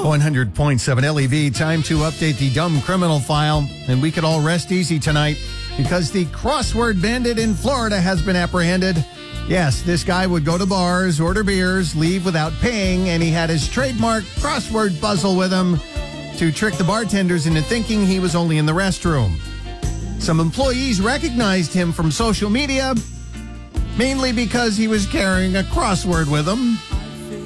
100.7 LEV. Time to update the dumb criminal file, and we could all rest easy tonight because the crossword bandit in Florida has been apprehended. Yes, this guy would go to bars, order beers, leave without paying, and he had his trademark crossword puzzle with him to trick the bartenders into thinking he was only in the restroom. Some employees recognized him from social media, mainly because he was carrying a crossword with him.